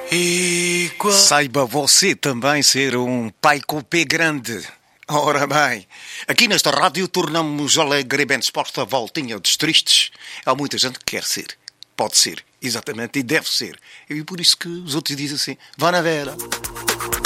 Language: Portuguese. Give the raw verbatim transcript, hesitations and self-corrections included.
Igual. Saiba você também ser um pai com o pé grande. Ora bem, aqui nesta rádio tornamos alegremente disposta a voltinha dos tristes. Há muita gente que quer ser. Pode ser, exatamente, e deve ser. E por isso que os outros dizem assim, vá na vera.